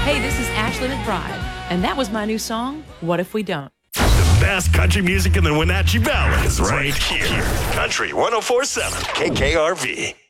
Hey, this is Ashley McBride, and that was my new song, What If We Don't? The best country music in the Wenatchee Valley is right here. Country 104.7 KKRV.